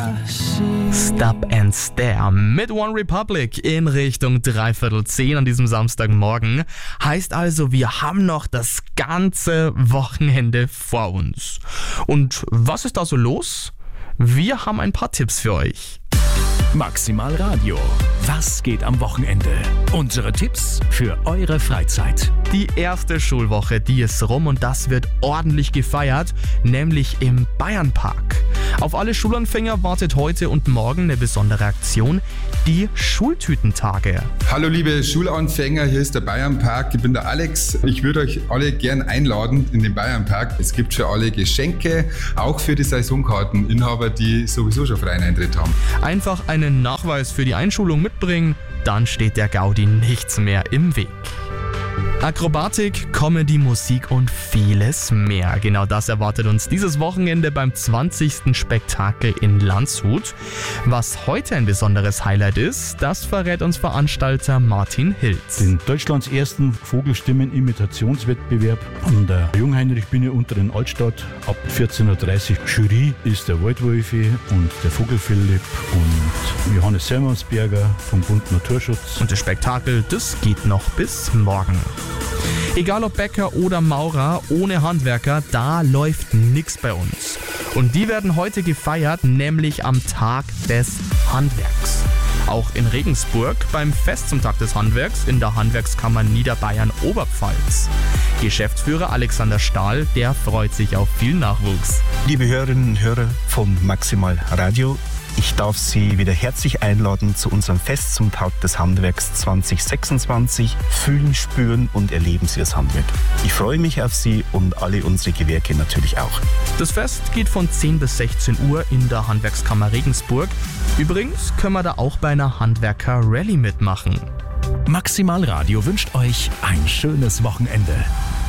Stop and Stare mit One Republic in Richtung 9:45 an diesem Samstagmorgen. Heißt also, wir haben noch das ganze Wochenende vor uns. Und was ist da so los? Wir haben ein paar Tipps für euch. Maximal Radio. Was geht am Wochenende? Unsere Tipps für eure Freizeit. Die erste Schulwoche, die ist rum und das wird ordentlich gefeiert, nämlich im Bayernpark. Auf alle Schulanfänger wartet heute und morgen eine besondere Aktion, die Schultütentage. Hallo liebe Schulanfänger, hier ist der Bayernpark, ich bin der Alex. Ich würde euch alle gern einladen in den Bayernpark. Es gibt für alle Geschenke, auch für die Saisonkarteninhaber, die sowieso schon freien Eintritt haben. Einfach einen Nachweis für die Einschulung mitbringen, dann steht der Gaudi nichts mehr im Weg. Akrobatik, Comedy, Musik und vieles mehr. Genau das erwartet uns dieses Wochenende beim 20. Spektakel in Landshut. Was heute ein besonderes Highlight ist, das verrät uns Veranstalter Martin Hilz. Den Deutschlands ersten Vogelstimmen-Imitationswettbewerb an der Jungheinrich-Bühne unter den Altstadt. Ab 14.30 Uhr Jury ist der Waldwolfi und der Vogelphilipp und Johannes Sermansberger vom Bund Naturschutz. Und das Spektakel, das geht noch bis morgen. Egal ob Bäcker oder Maurer, ohne Handwerker, da läuft nix bei uns. Und die werden heute gefeiert, nämlich am Tag des Handwerks. Auch in Regensburg beim Fest zum Tag des Handwerks in der Handwerkskammer Niederbayern-Oberpfalz. Geschäftsführer Alexander Stahl, der freut sich auf viel Nachwuchs. Liebe Hörerinnen und Hörer von Maximal Radio, ich darf Sie wieder herzlich einladen zu unserem Fest zum Tag des Handwerks 2026. Fühlen, spüren und erleben Sie das Handwerk. Ich freue mich auf Sie und alle unsere Gewerke natürlich auch. Das Fest geht von 10 bis 16 Uhr in der Handwerkskammer Regensburg. Übrigens können wir da auch bei einer Handwerker-Rallye mitmachen. Maximal Radio wünscht euch ein schönes Wochenende.